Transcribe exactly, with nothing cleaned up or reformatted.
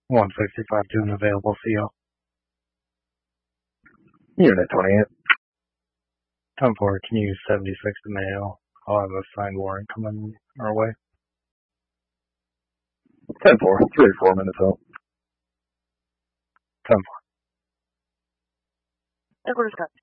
one sixty-five to an available C O. Unit twenty-eight. ten four, can you use seventy-six to mail? I'll have a signed warrant coming our way. ten four, three or four minutes out. ten four. Headquarters got